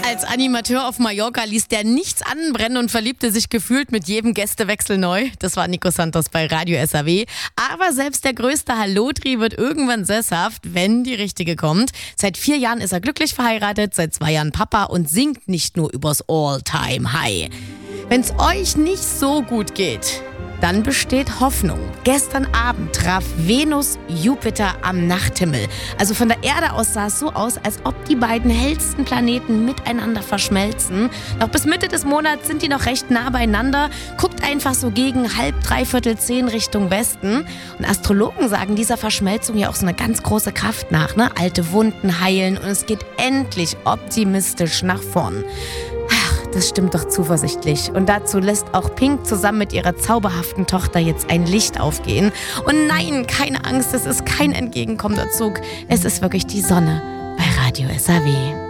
Als Animateur auf Mallorca ließ der nichts anbrennen und verliebte sich gefühlt mit jedem Gästewechsel neu. Das war Nico Santos bei Radio SAW. Aber selbst der größte Hallodri wird irgendwann sesshaft, wenn die richtige kommt. Seit 4 Jahren ist er glücklich verheiratet, seit 2 Jahren Papa und singt nicht nur übers All-Time-High. Wenn's euch nicht so gut geht, dann besteht Hoffnung. Gestern Abend traf Venus Jupiter am Nachthimmel. Also von der Erde aus sah es so aus, als ob die beiden hellsten Planeten miteinander verschmelzen. Noch bis Mitte des Monats sind die noch recht nah beieinander. Guckt einfach so gegen 9:30, 10 Richtung Westen. Und Astrologen sagen dieser Verschmelzung ja auch so eine ganz große Kraft nach. Ne? Alte Wunden heilen und es geht endlich optimistisch nach vorn. Das stimmt doch zuversichtlich. Und dazu lässt auch Pink zusammen mit ihrer zauberhaften Tochter jetzt ein Licht aufgehen. Und nein, keine Angst, es ist kein entgegenkommender Zug. Es ist wirklich die Sonne bei Radio SAW.